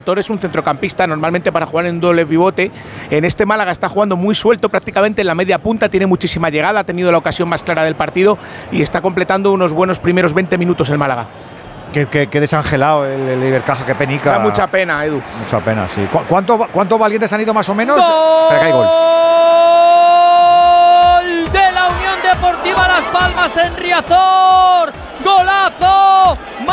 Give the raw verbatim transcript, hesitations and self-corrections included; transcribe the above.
Es un centrocampista normalmente para jugar en doble pivote. En este Málaga está jugando muy suelto prácticamente en la media punta, tiene muchísima llegada, ha tenido la ocasión más clara del partido y está completando unos buenos primeros veinte minutos el Málaga. Qué, qué, qué desangelado el, el Ibercaja, qué penica. Da mucha pena, Edu. Mucha pena, sí. ¿Cu ¿Cuánto, ¿Cuántos valientes han ido más o menos? ¡Gol! Pero que hay gol. De la Unión Deportiva Las Palmas en Riazor.